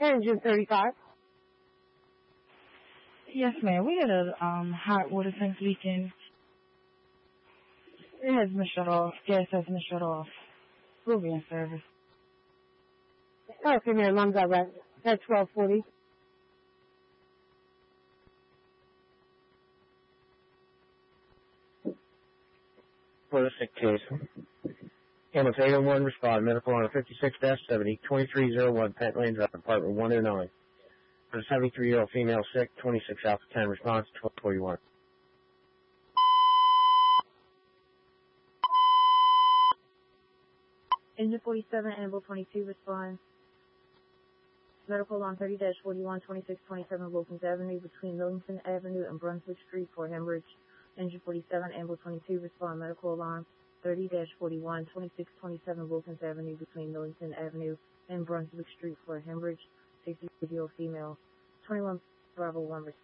Engine 35. Yes, ma'am. We had a hot water tank leaking. It has been shut off. Gas has been shut off. We'll be in service. Okay, ma'am, I'm direct. That's 1240. For the sick case. Ambulance 801 respond. Medical on 56-70, 2301 Pentland Drive, apartment 109. For the 73-year-old female sick, 26 Alpha 10 response, 1241. Engine 47, Ambul 22 responds. Medical on 30-41, 2627 Wilkins Avenue between Millington Avenue and Brunswick Street for hemorrhage. Engine 47, Ambul 22 respond. Medical alarm 30-41, 2627 Wilkins Avenue between Millington Avenue and Brunswick Street for hemorrhage. 60 video female. 21 Bravo 1 response.